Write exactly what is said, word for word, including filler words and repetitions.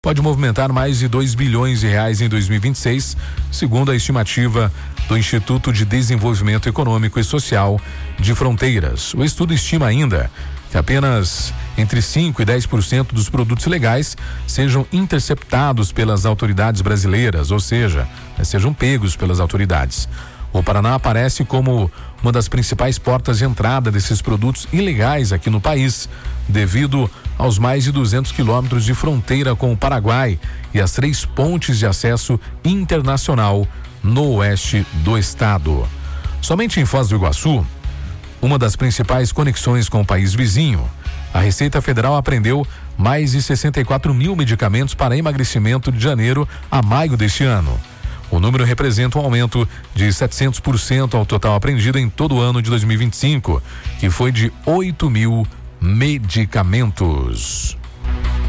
pode movimentar mais de dois bilhões de reais em dois mil e vinte e seis, segundo a estimativa do Instituto de Desenvolvimento Econômico e Social de Fronteiras. O estudo estima ainda que apenas entre cinco e dez por cento dos produtos legais sejam interceptados pelas autoridades brasileiras, ou seja, sejam pegos pelas autoridades. O Paraná aparece como uma das principais portas de entrada desses produtos ilegais aqui no país, devido aos mais de duzentos quilômetros de fronteira com o Paraguai e as três pontes de acesso internacional no oeste do estado. Somente em Foz do Iguaçu, uma das principais conexões com o país vizinho, a Receita Federal apreendeu mais de sessenta e quatro mil medicamentos para emagrecimento de janeiro a maio deste ano. O número representa um aumento de setecentos por cento ao total apreendido em todo o ano de dois mil e vinte e cinco, que foi de oito mil medicamentos.